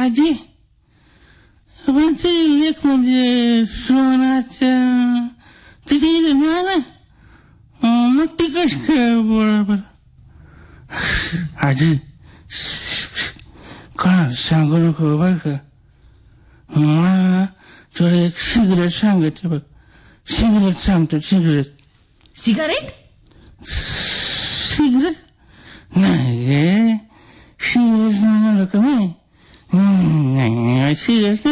आजी पण ते एक म्हणजे सोनाचं तिथे ना मग ती कश बरोबर आजी का सांगू नको बर का मला तुला एक सिगरेट सांगते बघ सिगरेट सांगतो सिगरेट सिगारेट सिगरेट नाही गे सिगरेट म्हणाल का मी नाही सिगरेट